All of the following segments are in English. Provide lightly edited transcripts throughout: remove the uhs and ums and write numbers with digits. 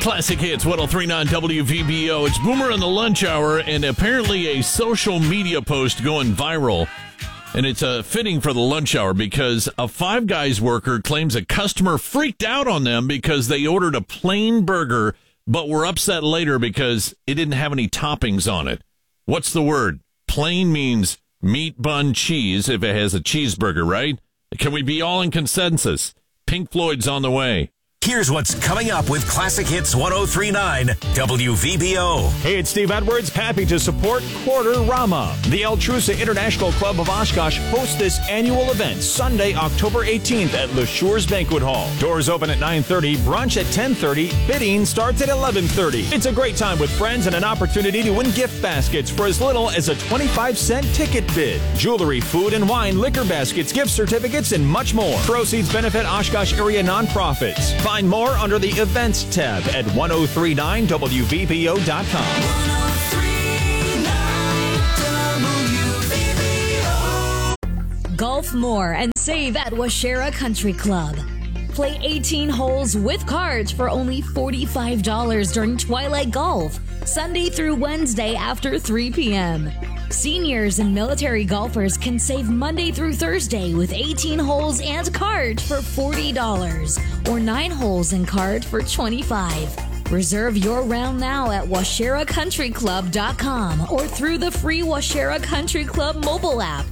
Classic Hits 103.9 WVBO. It's Boomer in the Lunch Hour, and apparently a social media post going viral. And it's fitting for the lunch hour because a Five Guys worker claims a customer freaked out on them because they ordered a plain burger, but were upset later because it didn't have any toppings on it. What's the word? Plain means meat, bun, cheese, if it has a cheeseburger, right? Can we be all in consensus? Pink Floyd's on the way. Here's what's coming up with Classic Hits 103.9 WVBO. Hey, it's Steve Edwards, happy to support Quarter-Rama. The El Trusa International Club of Oshkosh hosts this annual event Sunday, October 18th at Le Shures Banquet Hall. Doors open at 9:30, brunch at 10:30, bidding starts at 11:30. It's a great time with friends and an opportunity to win gift baskets for as little as a 25-cent ticket bid. Jewelry, food and wine, liquor baskets, gift certificates, and much more. Proceeds benefit Oshkosh area nonprofits. Find more under the Events tab at 1039WVBO.com. 1039 Golf more and save at Waushara Country Club. Play 18 holes with cards for only $45 during Twilight Golf, Sunday through Wednesday after 3 p.m. Seniors and military golfers can save Monday through Thursday with 18 holes and cards for $40 or 9 holes and cards for $25. Reserve your round now at WausharaCountryClub.com or through the free Waushara Country Club mobile app.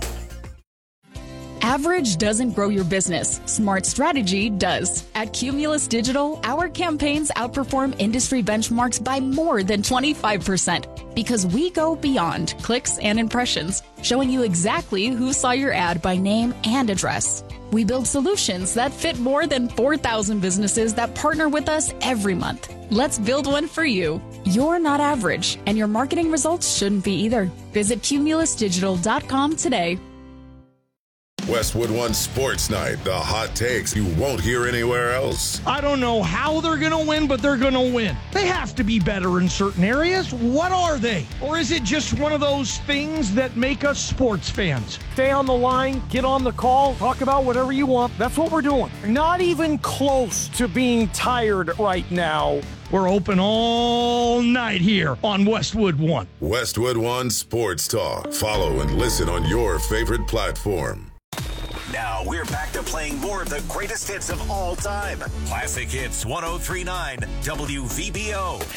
Average doesn't grow your business. Smart strategy does. At Cumulus Digital, our campaigns outperform industry benchmarks by more than 25% because we go beyond clicks and impressions, showing you exactly who saw your ad by name and address. We build solutions that fit more than 4,000 businesses that partner with us every month. Let's build one for you. You're not average, and your marketing results shouldn't be either. Visit cumulusdigital.com today. Westwood One Sports Night, the hot takes you won't hear anywhere else. I don't know how they're going to win, but they're going to win. They have to be better in certain areas. What are they? Or is it just one of those things that make us sports fans? Stay on the line, get on the call, talk about whatever you want. That's what we're doing. Not even close to being tired right now. We're open all night here on Westwood One. Westwood One Sports Talk. Follow and listen on your favorite platform. Now we're back to playing more of the greatest hits of all time. Classic Hits 103.9 WVBO.